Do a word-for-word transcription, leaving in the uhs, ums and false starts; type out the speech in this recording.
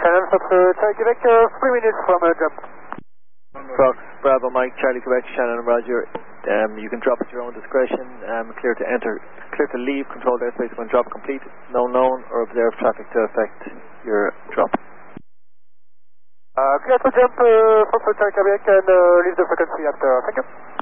Shannon, Foxtrot, Charlie Quebec, uh, three minutes from uh, jump. Fox, Bravo, Mike, Charlie, Quebec, Shannon, Roger. Um, you can drop at your own discretion. Um, clear to enter, clear to leave, controlled airspace when drop complete, no known, or observe traffic to affect your drop. Uh, clear to jump, uh, Foxtrot, Charlie Quebec, and uh, leave the frequency after. Thank you.